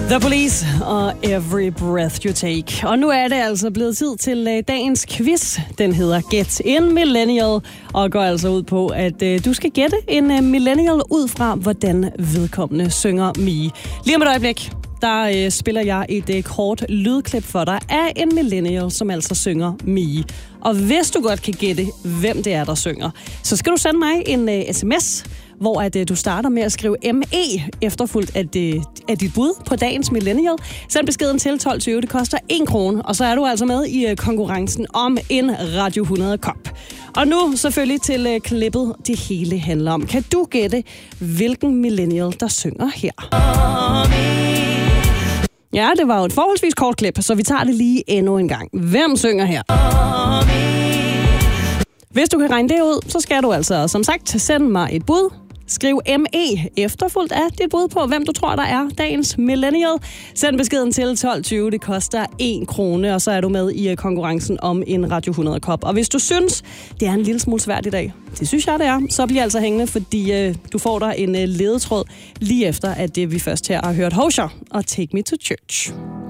The Police og Every Breath You Take. Og nu er det altså blevet tid til dagens quiz. Den hedder Get in Millennial, og går altså ud på, at du skal gætte en millennial ud fra, hvordan vedkommende synger Mie. Lige om et øjeblik, der spiller jeg et kort lydklip for dig af en millennial, som altså synger Mie. Og hvis du godt kan gætte, hvem det er, der synger, så skal du sende mig en sms, hvor du starter med at skrive ME, efterfulgt af dit bud på dagens millennial. Send beskeden til 1220, det koster 1 krone, og så er du altså med i konkurrencen om en Radio 100 kop. Og nu selvfølgelig til klippet, det hele handler om. Kan du gætte, hvilken millennial, der synger her? Ja, det var jo et forholdsvis kort klip, så vi tager det lige endnu en gang. Hvem synger her? Hvis du kan regne det ud, så skal du altså, som sagt, sende mig et bud. Skriv ME efterfulgt af dit bud på, hvem du tror, der er dagens millennial. Send beskeden til 1220, det koster 1 krone, og så er du med i konkurrencen om en Radio 100 kop. Og hvis du synes, det er en lille smule svært i dag, det synes jeg, det er, så bliver altså hængende, fordi du får der en ledetråd lige efter, at vi først her har hørt Hosher og Take Me to Church.